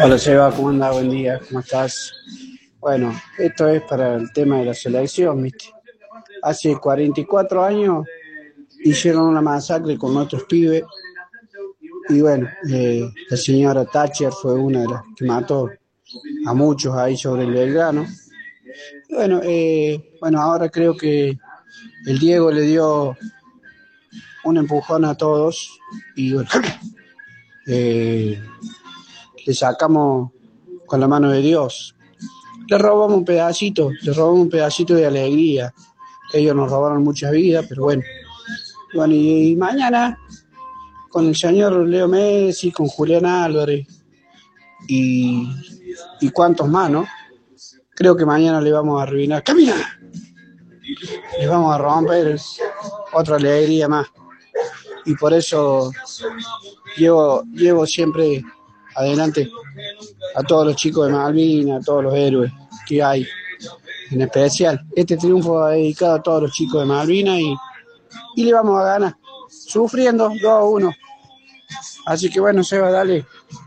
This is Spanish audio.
Hola Seba, ¿cómo andás? Buen día, ¿cómo estás? Bueno, esto es para el tema de la selección, ¿viste? Hace 44 años hicieron una masacre con otros pibes y bueno, la señora Thatcher fue una de las que mató a muchos ahí sobre el Belgrano. Y bueno, ahora creo que el Diego le dio un empujón a todos y bueno, eh, le sacamos con la mano de Dios. Le robamos un pedacito de alegría. Ellos nos robaron muchas vidas, pero bueno. Bueno, y mañana con el señor Leo Messi, con Julián Álvarez y, y cuantos más, ¿no? Creo que mañana le vamos a arruinar. ¡Camina! Les vamos a romper otra alegría más. Y por eso llevo siempre adelante a todos los chicos de Malvinas, a todos los héroes que hay. En especial, este triunfo va dedicado a todos los chicos de Malvinas y le vamos a ganar, sufriendo 2-1. Así que bueno, Seba, dale,